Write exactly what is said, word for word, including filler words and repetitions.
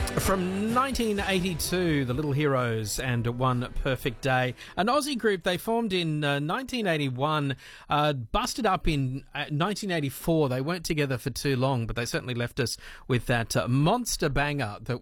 From nineteen eighty-two, the Little Heroes and One Perfect Day. An Aussie group, they formed in uh, nineteen eighty-one, uh, busted up in uh, nineteen eighty-four. They weren't together for too long, but they certainly left us with that uh, monster banger that